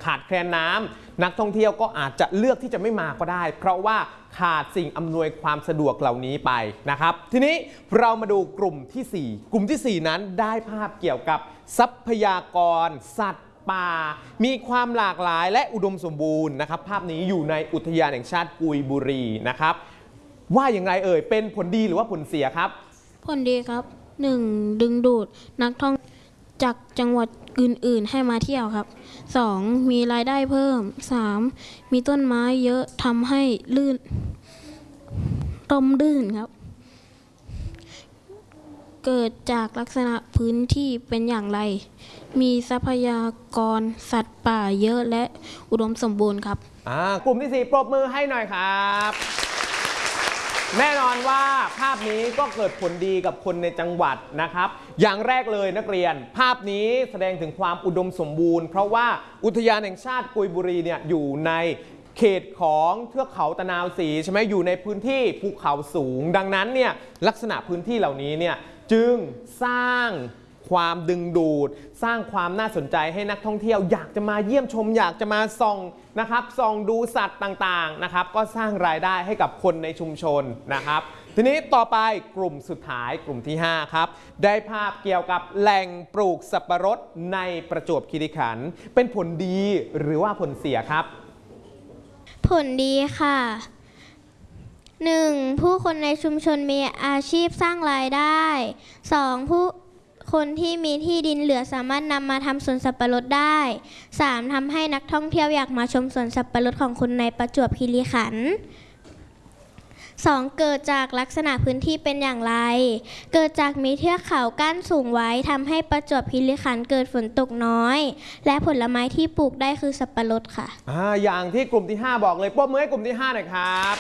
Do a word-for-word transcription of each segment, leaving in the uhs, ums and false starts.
ขาดแคลนน้ำนักท่องเที่ยวก็อาจจะเลือกที่จะไม่มาก็ได้เพราะว่าขาดสิ่งอำนวยความสะดวกเหล่านี้ไปนะครับทีนี้เรามาดูกลุ่มที่สี่กลุ่มที่สี่นั้นได้ภาพเกี่ยวกับทรัพยากรสัตว์ป่ามีความหลากหลายและอุดมสมบูรณ์นะครับภาพนี้อยู่ในอุทยานแห่งชาติกุยบุรีนะครับว่าอย่างไรเอ่ยเป็นผลดีหรือว่าผลเสียครับผลดีครับหนึ่งดึงดูดนักท่องจากจังหวัดอื่นๆให้มาเที่ยวครับสองมีรายได้เพิ่มสามมีต้นไม้เยอะทำให้ลื่นร่มรื่นครับเกิดจากลักษณะพื้นที่เป็นอย่างไรมีทรัพยากรสัตว์ป่าเยอะและอุดมสมบูรณ์ครับอ่ากลุ่มที่สี่ปรบมือให้หน่อยครับแน่นอนว่าภาพนี้ก็เกิดผลดีกับคนในจังหวัดนะครับอย่างแรกเลยนักเรียนภาพนี้แสดงถึงความอุดมสมบูรณ์เพราะว่าอุทยานแห่งชาติกุยบุรีเนี่ยอยู่ในเขตของเทือกเขาตะนาวศรีใช่ไหมอยู่ในพื้นที่ภูเขาสูงดังนั้นเนี่ยลักษณะพื้นที่เหล่านี้เนี่ยจึงสร้างความดึงดูดสร้างความน่าสนใจให้นักท่องเที่ยวอยากจะมาเยี่ยมชมอยากจะมาส่องนะครับส่องดูสัตว์ต่างๆนะครับก็สร้างรายได้ให้กับคนในชุมชนนะครับทีนี้ต่อไปกลุ่มสุดท้ายกลุ่มที่ห้าครับได้ภาพเกี่ยวกับแหล่งปลูกสับปะรดในประจวบคีรีขันธ์เป็นผลดีหรือว่าผลเสียครับผลดีค่ะหนึ่งผู้คนในชุมชนมีอาชีพสร้างรายได้สองผู้คนที่มีที่ดินเหลือสามารถนำมาทำสวนสับปะรดได้สามทำให้นักท่องเที่ยวอยากมาชมสวนสับปะรดของคนในประจวบคีรีขันธ์สองเกิดจากลักษณะพื้นที่เป็นอย่างไรเกิดจากมีเทือกเขากั้นสูงไว้ทำให้ประจวบคีรีขันธ์เกิดฝนตกน้อยและผลไม้ที่ปลูกได้คือสับปะรดค่ะอ่าอย่างที่กลุ่มที่ห้าบอกเลยปรบมือให้กลุ่มที่ห้าหน่อยครับ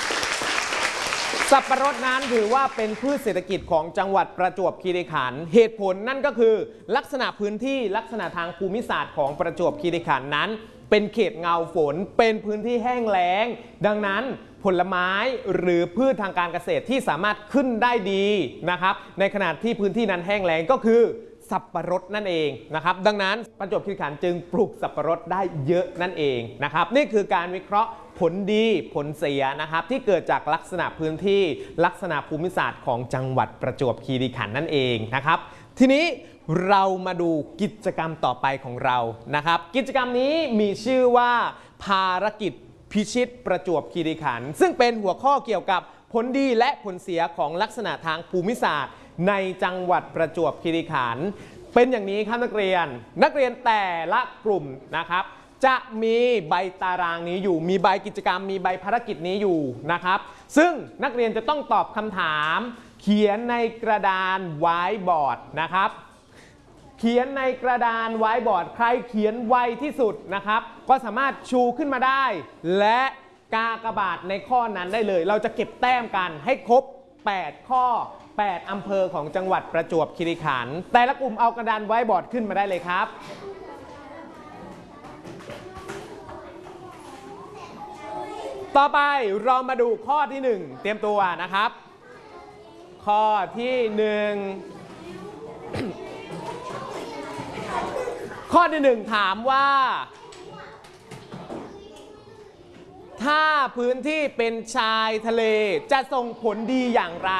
สับปะรดนั้นถือว่าเป็นพืชเศรษฐกิจของจังหวัดประจวบคีรีขันธ์เหตุผลนั่นก็คือลักษณะพื้นที่ลักษณะทางภูมิศาสตร์ของประจวบคีรีขันธ์นั้นเป็นเขตเงาฝนเป็นพื้นที่แห้งแล้งดังนั้นผลไม้หรือพืชทางการเกษตรที่สามารถขึ้นได้ดีนะครับในขณะที่พื้นที่นั้นแห้งแล้งก็คือสับปะรดนั่นเองนะครับดังนั้นประจวบคีรีขันธ์จึงปลูกสับปะรดได้เยอะนั่นเองนะครับนี่คือการวิเคราะห์ผลดีผลเสียนะครับที่เกิดจากลักษณะพื้นที่ลักษณะภูมิศาสตร์ของจังหวัดประจวบคีรีขันธ์นั่นเองนะครับทีนี้เรามาดูกิจกรรมต่อไปของเรานะครับกิจกรรมนี้มีชื่อว่าภารกิจพิชิตประจวบคีรีขันธ์ซึ่งเป็นหัวข้อเกี่ยวกับผลดีและผลเสียของลักษณะทางภูมิศาสตร์ในจังหวัดประจวบคีรีขันธ์เป็นอย่างนี้ครับนักเรียนนักเรียนแต่ละกลุ่มนะครับจะมีใบตารางนี้อยู่มีใบกิจกรรมมีใบภารกิจนี้อยู่นะครับซึ่งนักเรียนจะต้องตอบคำถามเขียนในกระดานไวท์บอร์ดนะครับเขียนในกระดานไวท์บอร์ดใครเขียนไวที่สุดนะครับก็สามารถชูขึ้นมาได้และกากบาทในข้อนั้นได้เลยเราจะเก็บแต้มกันให้ครบแปดข้อแปดอำเภอของจังหวัดประจวบคีรีขันธ์แต่ละกลุ่มเอากระดานไวท์บอร์ดขึ้นมาได้เลยครับต่อไปเรามาดูข้อที่หนึ่งเตรียมตัวนะครับข้อที่หนึ่ง ข้อที่หนึ่งถามว่าถ้าพื้นที่เป็นชายทะเลจะส่งผลดีอย่างไร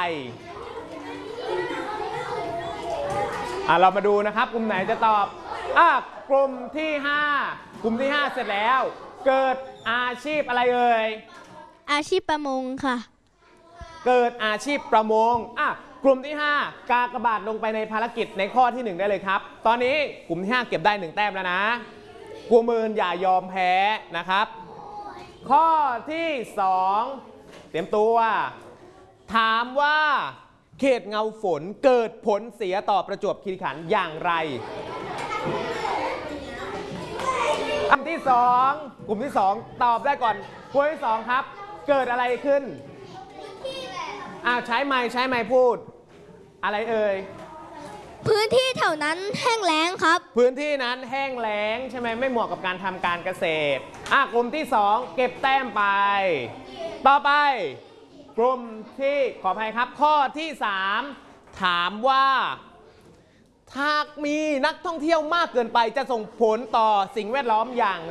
อ่ะเรามาดูนะครับกลุ่มไหนจะตอบอ่ะกลุ่มที่ห้ากลุ่มที่ห้าเสร็จแล้วเกิดอาชีพอะไรเอ่ยอาชีพประมงค่ะเกิดอาชีพประมงอ่ะกลุ่มที่ห้ากากบาทลงไปในภารกิจในข้อที่หนึ่งได้เลยครับตอนนี้กลุ่มที่ห้าเก็บได้หนึ่งแต้มแล้วนะกลัวมืนอย่ายอมแพ้นะครับข้อที่สองเตรียมตัวถามว่าเขตเงาฝนเกิดผลเสียต่อประจวบคีรีขันธ์อย่างไรกลุ่มที่สองกลุ่มที่สองตอบได้ก่อนกลุ่มที่สองครับเกิดอะไรขึ้นอ่าใช้ไมค์ใช้ไมค์พูดอะไรเอ่ยพื้นที่แถวนั้นแห้งแล้งครับพื้นที่นั้นแห้งแล้งใช่ไหมไม่เหมาะกับการทำการเกษตรอ่ะกลุ่มที่สองเก็บแต้มไปต่อไปกลุ่มที่ขออภัยครับข้อที่สามถามว่าหากมีนักท่องเที่ยวมากเกินไปจะส่งผลต่อสิ่งแวดล้อมอย่าง